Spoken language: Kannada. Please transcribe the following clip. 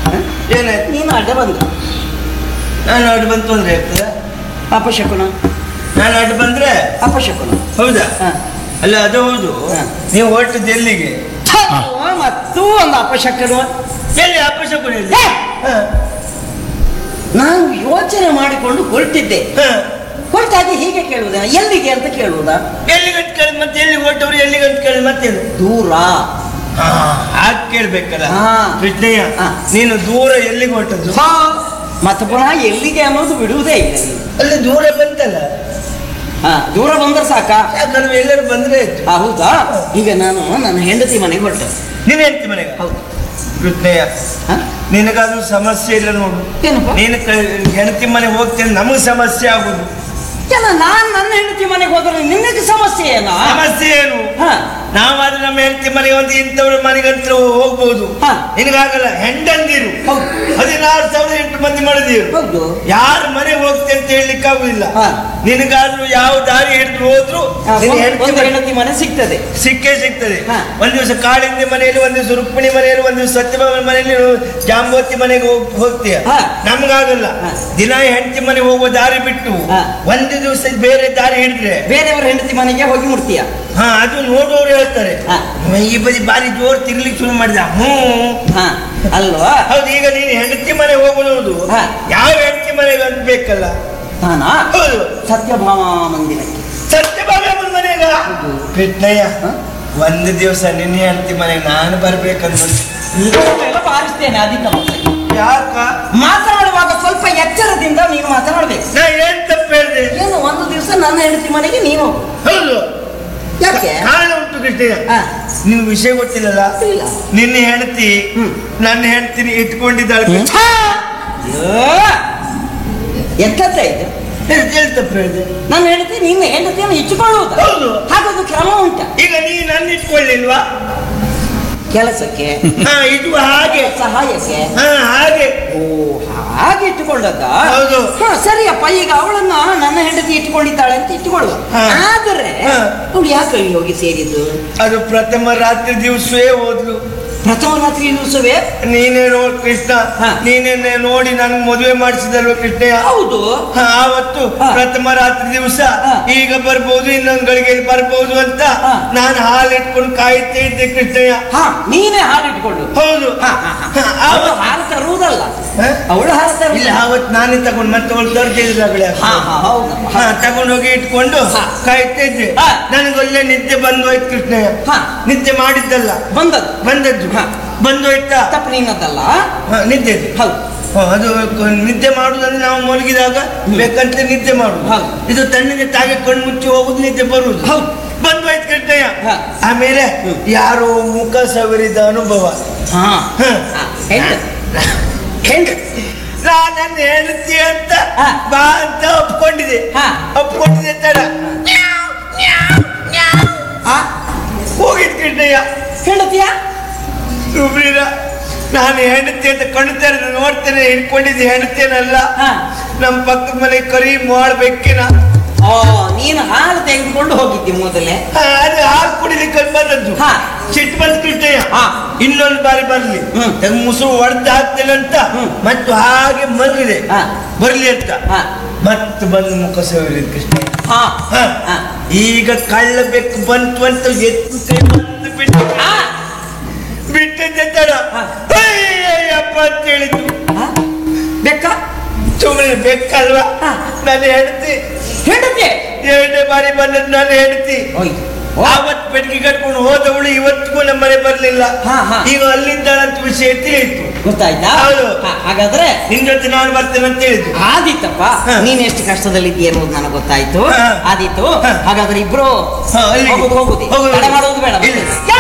ಏನಾಯ್ತು? ನೀನು ಅಡ್ಡ ಬಂದ. ನಾನು ಅಡ್ಡ ಬಂತು ಅಂದ್ರೆ ಆಗ್ತದೆ ಅಪಶಕುನ. ನಾನು ಅಡ್ಡ ಬಂದ್ರೆ ಅಪಶಕುನ. ಹೌದಾ? ಅಲ್ಲ ಅದು ಹೌದು. ನೀವು ಹೊರಟದ್ದು ಎಲ್ಲಿಗೆ? ಮತ್ತೂ ಒಂದು ಅಪಶಕುನ. ಎಲ್ಲಿ ಅಪಶಕುನ ಎಲ್ಲಿ? ನಾನು ಯೋಚನೆ ಮಾಡಿಕೊಂಡು ಹೊರಟಿದ್ದೆ. ಹೊರಟಾಗಿ ಹೀಗೆ ಕೇಳುವುದ, ಎಲ್ಲಿಗೆ ಅಂತ ಕೇಳುವುದ? ಎಲ್ಲಿಗೆ ಅಂತ ಕೇಳಿದ್ ಮತ್ತೆ ಎಲ್ಲಿಗೆ ಹೊರಟವ್ರು ಎಲ್ಲಿಗೆ ಅಂತ ಕೇಳಿದ್ ಮತ್ತೆ ದೂರ ಹಾಗೆ ಕೇಳ್ಬೇಕಲ್ಲ. ಕೃಷ್ಣಯ್ಯ, ನೀನು ದೂರ ಎಲ್ಲಿಗೆ ಹೊರಟದ್ದು? ಮತ್ತೆ ಪುನಃ ಎಲ್ಲಿಗೆ ಅನ್ನೋದು ಬಿಡುವುದೇ ಇಲ್ಲ. ಅಲ್ಲಿ ದೂರ ಬಂತಲ್ಲ. ದೂರ ಬಂದ್ರೆ ಸಾಕ? ಯಾಕಂದ್ರೆ ಎಲ್ಲರೂ ಬಂದ್ರೆ ಆಯ್ತು. ಹೌದಾ? ಈಗ ನಾನು ನನ್ನ ಹೆಂಡತಿ ಮನೆಗೆ ಹೊರಟೆ. ನೀನ್ ಹೆಂಡತಿ ಮನೆಗೆ? ಹೌದು. ಕೃಷ್ಣಯ್ಯ, ನಿನಗಾದ್ರೂ ಸಮಸ್ಯೆ ಇಲ್ಲ ನೋಡು. ನೀನು ಹೆಂಡತಿ ಮನೆಗೆ ಹೋಗ್ತೇನೆ, ನಮಗೆ ಸಮಸ್ಯೆ ಆಗುದು. ನಾನು ನನ್ನ ಹೆಂಡತಿ ಮನೆಗೆ ಹೋದ್ರೆ ನಿನಗೆ ಸಮಸ್ಯೆ ಏನ? ಸಮಸ್ಯೆ ಏನು? ನಾವಾದ್ರೆ ನಮ್ಮ ಹೆಂಡತಿ ಮನೆಗೆ ಒಂದು ಇಂಥವ್ರ ಮನೆಗಂತ ಹೋಗ್ಬಹುದು. ನಿನಗಾಗಲ್ಲ. ಹೆಂಡಂದಿರು 16,008 ಮಂದಿ ಮಾಡಿದೀರು. ಯಾರ ಮನೆಗೆ ಹೋಗ್ತೇನೆ ಅಂತ ಹೇಳಲಿಕ್ಕೆ ಆಗುದಿಲ್ಲ. ನಿನಗಾದ್ರೂ ಯಾವ ದಾರಿ ಹಿಡಿದ್ರು ಹೋದ್ರು ಹೆಂಡತಿ ಮನೆ ಸಿಗ್ತದೆ, ಸಿಕ್ಕೇ ಸಿಗ್ತದೆ. ಒಂದ್ ದಿವಸ ಕಾಳಿಂದಿ ಮನೆಯಲ್ಲಿ, ಒಂದ್ ದಿವಸ ರುಕ್ಮಿಣಿ ಮನೆಯಲ್ಲಿ, ಒಂದ್ ದಿವಸ ಸತ್ಯಭಾಮ ಮನೆಯಲ್ಲಿ, ಜಾಂಬವತಿ ಮನೆಗೆ ಹೋಗ್ತೀಯ. ನಮ್ಗಾಗಲ್ಲ. ದಿನ ಹೆಂಡತಿ ಮನೆಗೆ ಹೋಗುವ ದಾರಿ ಬಿಟ್ಟು ಒಂದು ದಿವಸ ಬೇರೆ ದಾರಿ ಹಿಡಿದ್ರೆ ಬೇರೆಯವ್ರ ಹೆಂಡತಿ ಮನೆಗೆ ಹೋಗಿ ಮುಟ್ತೀಯ. ಅದು ನೋಡುವವರು ಹೇಳ್ತಾರೆ, ಈ ಬದಿ ಬಾರಿ ಜೋರ್ ತಿರ್ಲಿಕ್ಕೆ ಶುರು ಮಾಡಿದ. ಅಲ್ವಾ? ಹೌದು. ಈಗ ನೀನು ಹೆಂಡತಿ ಮನೆ ಹೋಗುವುದು ಯಾವ ಹೆಂಡತಿ ಮನೆಗೆ ಅಂತ ಬೇಕಲ್ಲ. ಹೌದು, ಸತ್ಯಭಾಮ ಮಂದಿರಕ್ಕೆ. ಸತ್ಯಭಾಮ ಮನೆಗ? ಕೃಷ್ಣಯ್ಯ, ಒಂದು ದಿವಸ ನಿನ್ನ ಹೆಂಡತಿ ಮನೆಗೆ ನಾನು ಬರ್ಬೇಕಂತ ಬಾರಿಸ್ತೇನೆ. ಅಧಿಕ ಯಾಕ? ಮಾತನಾಡುವಾಗ ಸ್ವಲ್ಪ ಎಚ್ಚರದಿಂದ ನೀನು ಮಾತನಾಡ್ಬೇಕು. ನಾ ಏನ್ ತಪ್ಪು ಹೇಳಿದೆ? ಏನು ಒಂದು ದಿವಸ ನನ್ನ ಹೆಂಡತಿ ಮನೆಗೆ ನೀನು. ಹೌದು. ಯಾಕೆ? ಕಾರಣ ಉಂಟು ಕೃಷ್ಣಯ್ಯ. ನಿನ್ ವಿಷಯ ಗೊತ್ತಿಲ್ಲಲ್ಲ. ನಿನ್ನ ಹೆಂಡತಿ ನನ್ನ ಹೆಂಡತಿನ ಇಟ್ಕೊಂಡಿದ್ದಾಳೆ. ಎಂತಂತ ಇದು? ತಪ್ಪು ಹೇಳಿದೆ. ನನ್ನ ಹೆಂಡತಿ ನಿನ್ನ ಹೆಂಡತಿಯನ್ನು ಇಟ್ಟುಕೊಳ್ಳುವುದು. ಹೌದು. ಹಾಗೊಂದು ಕ್ರಮ ಉಂಟ. ಈಗ ನೀ ನನ್ನ ಇಟ್ಕೊಳ್ಳಿಲ್ವಾ ಕೆಲಸಕ್ಕೆ? ಇದು ಹಾಗೆ ಸಹಾಯಕ್ಕೆ. ಹಾಗೆ. ಓ, ಹಾಗೆ ಇಟ್ಟುಕೊಂಡದ್ದ? ಹೌದು. ಸರಿಯಪ್ಪ. ಈಗ ಅವಳನ್ನ ನನ್ನ ಹೆಂಡತಿ ಇಟ್ಟುಕೊಂಡಿದ್ದಾಳೆ ಅಂತ ಇಟ್ಟುಕೊಳ್ಳುವ. ಆದರೆ ಅವಳು ಯಾಕೆ ಹೋಗಿ ಸೇರಿದ್ದು? ಅದು ಪ್ರಥಮ ರಾತ್ರಿ ದಿವಸವೇ ಹೋದ್ಲು. ಪ್ರಥಮ ರಾತ್ರಿ ದಿವಸವೇ? ನೀನೇ ನೋಡಿ ಕೃಷ್ಣ, ನೀನೇ ನೋಡಿ ನನ್ ಮದುವೆ ಮಾಡಿಸಿದಲ್ವ ಕೃಷ್ಣಯ್ಯ? ಹೌದು. ಆವತ್ತು ಪ್ರಥಮ ರಾತ್ರಿ ದಿವಸ ಈಗ ಬರ್ಬೋದು, ಇನ್ನೊಂದು ಗಳಿಗೆಯಲ್ಲಿ ಬರ್ಬೋದು ಅಂತ ನಾನು ಹಾಲು ಇಟ್ಕೊಂಡು ಕಾಯುತ್ತಾ ಇದ್ದೆ ಕೃಷ್ಣಯ್ಯ. ನೀನೇ ಹಾಲು ಇಟ್ಕೊಂಡು? ಹೌದು. ಹಾಲು ತರುವುದಲ್ಲ, ಅವಳು ಹಾಲು ತರು. ಇಲ್ಲ, ಆವತ್ತು ನಾನೇ ತಗೊಂಡು ಮತ್ತೆ ಅವಳು ತರ್ತಿದ್ದಾಗಲೇ ತಗೊಂಡೋಗಿ ಇಟ್ಕೊಂಡು ಕಾಯುತ್ತಾ ಇದ್ದೆ. ನನಗೆ ಒಳ್ಳೆ ನಿದ್ದೆ ಬಂದೋಯ್ತು ಕೃಷ್ಣಯ್ಯ. ನಿದ್ದೆ ಮಾಡಿದ್ದಲ್ಲ, ಬಂದದ್ದು ಬಂದೋಯ್ತಾ? ತಪ್ಪು ನಿನ್ನದಲ್ಲ, ನಿದ್ದೆ. ಹೌದು. ಅದು ನಿದ್ದೆ ಮಾಡುದಂದ್ರೆ ನಾವು ಮಲಗಿದಾಗ ಬೇಕಂತ ನಿದ್ದೆ ಮಾಡುದು. ಇದು ತಣ್ಣಗೆ ತಾಗೆ ಕಣ್ಣು ಮುಚ್ಚಿ ಹೋಗುದು, ನಿದ್ದೆ ಬರುವುದು. ಬಂದೋಯ್ತು ಕೃಷ್ಣಯ್ಯ. ಆಮೇಲೆ ಯಾರೋ ಮುಖ ಸವರಿದ ಅನುಭವ. ನನ್ನ ಹೆಂಡತಿ ಅಂತ ಬಾ ಅಂತ ಒಪ್ಕೊಂಡಿದೆ ತಡ ಹೋಗಿದ್ ಕೃಷ್ಣಯ್ಯ. ಹೆಂಡತಿಯ ಸುಬ್ರೀರ, ನಾನು ಹೆಂಡತಿ ಅಂತ ಕಣ್ತಾರೆ ನೋಡ್ತೇನೆ, ಹಿಡ್ಕೊಂಡಿದ್ದೆ ಹೆಂಡತಿನಲ್ಲ. ನಮ್ಮ ಪಕ್ಕದ ಮನೆ ಕರಿ ಮಾಡ್ಬೇಕಿನ. ನೀನು ಹಾಲು ತೆಗೆದುಕೊಂಡು ಹೋಗಿದ್ದಿ ಮೊದಲೇ. ಅದು ಹಾಲು ಕುಡಿಲಿಕ್ಕೆ ಬಂದದ್ದು. ಸಿಟ್ಟು ಬಂದು ಕೃಷ್ಣಯ್ಯ, ಇನ್ನೊಂದು ಬಾರಿ ಬರ್ಲಿ ಮುಸುರು ಹೊಡೆದು ಹಾಕ್ತೇನೆ ಅಂತ ಮತ್ತು ಹಾಗೆ ಮಲಗಿದೆ, ಬರ್ಲಿ ಅಂತ ಮತ್ತೆ ಬಂದು ಮುಖ ಸೇರಿದ ಕೃಷ್ಣಯ್ಯ. ಈಗ ಕಳ್ಳ ಬೆಕ್ಕು ಬಂತು ಅಂತ ಎತ್ತು ಬಂದು ಬಿಟ್ಟಿದ್ದೆ ತಡ ಅಪ್ಪ ಅಂತ ಹೇಳಿದ್ದು. ಬೆಕ್ಕ ಸುಮ್ಮನೆ ಬೆಕ್ಕಲ್ವಾ? ನನ್ನ ಹೆಂಡತಿ ಎರಡನೇ ಬಾರಿ ಬಂದದ್ದು ನನ್ನ ಹೆಂಡತಿ. ಆವತ್ತು ಬೆಡ್ಗೆ ಕಟ್ಕೊಂಡು ಹೋದವಳು ಇವತ್ತಿಗೂ ನಮ್ಮ ಮನೆ ಬರ್ಲಿಲ್ಲ. ಈಗ ಅಲ್ಲಿದ್ದಾಳಂತ ವಿಷಯ ತಿಳಿಯಿತು. ಗೊತ್ತಾಯ್ತಾ? ಹೌದು. ಹಾಗಾದ್ರೆ ನಿನ್ ಜೊತೆ ನಾನು ಬರ್ತೇನೆ ಅಂತ ಹೇಳಿದ್ದು. ಆದಿತ್ತಪ್ಪ, ನೀನ್ ಎಷ್ಟು ಕಷ್ಟದಲ್ಲಿದ್ದೀಯ ಅನ್ನೋದು ನನಗೆ ಗೊತ್ತಾಯ್ತು. ಆದಿತ್ತು. ಹಾಗಾದ್ರೆ ಇಬ್ರು ಹೋಗುದು, ಮಾಡುವುದು ಬೇಡ.